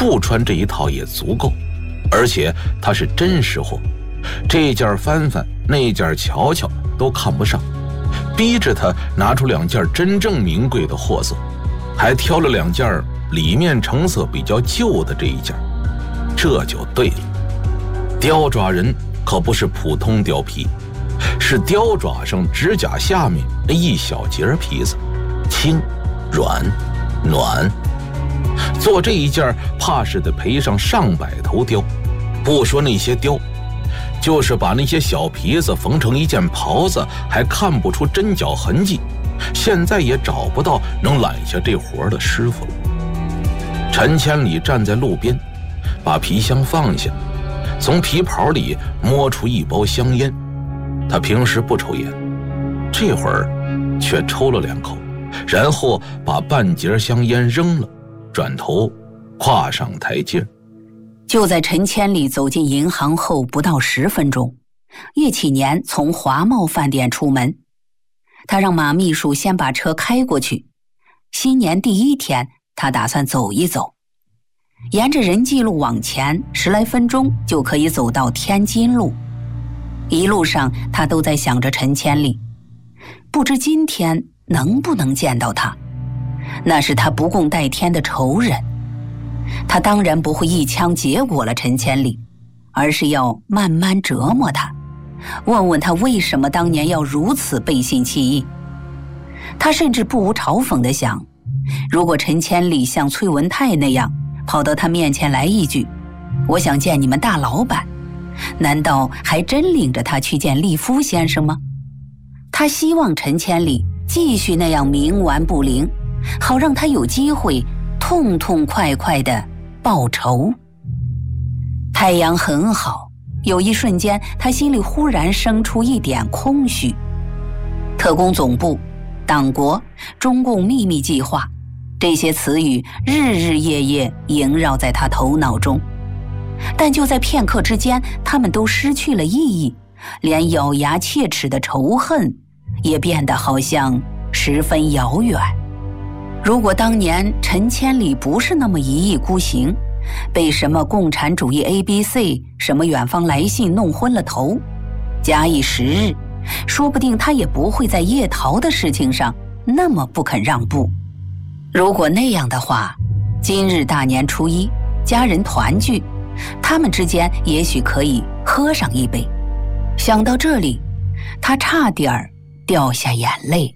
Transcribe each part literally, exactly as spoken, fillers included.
不穿这一套也足够，而且他是真识货，这件翻翻那件瞧瞧都看不上，逼着他拿出两件真正名贵的货色，还挑了两件里面成色比较旧的这一件。这就对了，雕爪人可不是普通貂皮，是雕爪上指甲下面那一小节皮子，轻软暖。做这一件怕是得赔上上百头貂，不说那些貂，就是把那些小皮子缝成一件袍子，还看不出针脚痕迹，现在也找不到能揽下这活的师傅了。陈千里站在路边，把皮箱放下，从皮袍里摸出一包香烟。他平时不抽烟，这会儿却抽了两口，然后把半截香烟扔了，转头跨上台阶。 就在陈千里走进银行后不到十分钟，叶启年从华茂饭店出门。他让马秘书先把车开过去，新年第一天他打算走一走，沿着仁济路往前十来分钟就可以走到天津路。一路上他都在想着陈千里，不知今天能不能见到他，那是他不共戴天的仇人。他当然不会一枪结果了陈千里，而是要慢慢折磨他，问问他为什么当年要如此背信弃义。他甚至不无嘲讽地想，如果陈千里像崔文泰那样跑到他面前来一句我想见你们大老板，难道还真领着他去见利夫先生吗？他希望陈千里继续那样冥顽不灵，好让他有机会痛痛快快地报仇。太阳很好，有一瞬间他心里忽然生出一点空虚。特工总部、党国、中共秘密计划，这些词语日日夜夜萦绕在他头脑中，但就在片刻之间，他们都失去了意义，连咬牙切齿的仇恨也变得好像十分遥远。如果当年陈千里不是那么一意孤行，被什么共产主义 A B C 什么远方来信弄昏了头，假以时日，说不定他也不会在叶桃的事情上那么不肯让步。如果那样的话，今日大年初一，家人团聚，他们之间也许可以喝上一杯。想到这里，他差点儿掉下眼泪。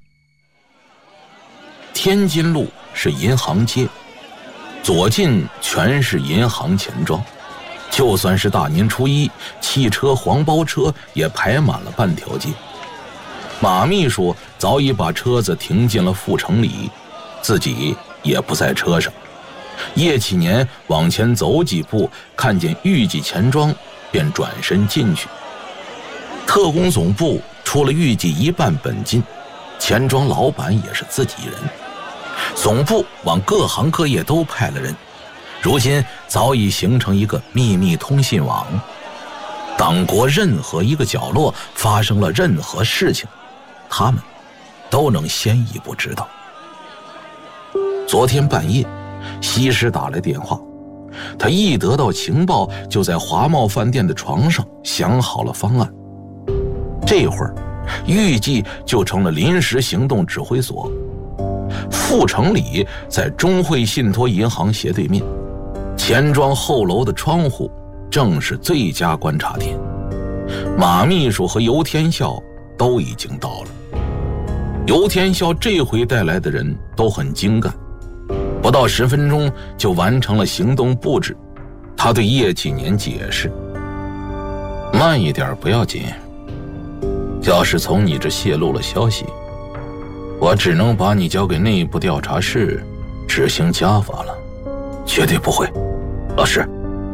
天津路是银行街，左近全是银行钱庄，就算是大年初一，汽车黄包车也排满了半条街。马秘书早已把车子停进了阜成里，自己也不在车上。叶启年往前走几步，看见玉记钱庄，便转身进去。特工总部出了玉记一半本金，钱庄老板也是自己人，总部往各行各业都派了人，如今早已形成一个秘密通信网。党国任何一个角落发生了任何事情，他们都能先一步知道。昨天半夜，西施打来电话，他一得到情报，就在华茂饭店的床上想好了方案。这会儿，预计就成了临时行动指挥所。阜成里在中汇信托银行斜对面，钱庄后楼的窗户正是最佳观察点。马秘书和游天笑都已经到了。游天笑这回带来的人都很精干，不到十分钟就完成了行动布置。他对叶启年解释：慢一点不要紧，要是从你这泄露了消息，我只能把你交给内部调查室执行家法了，绝对不会。老师，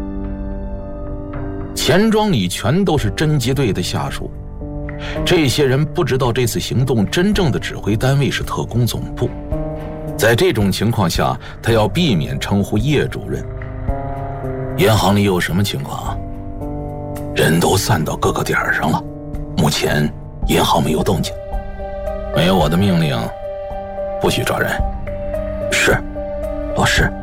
钱庄里全都是侦缉队的下属，这些人不知道这次行动真正的指挥单位是特工总部。在这种情况下，他要避免称呼叶主任。银行里有什么情况？人都散到各个点上了，目前银行没有动静。没有我的命令，不许抓人。是，老师。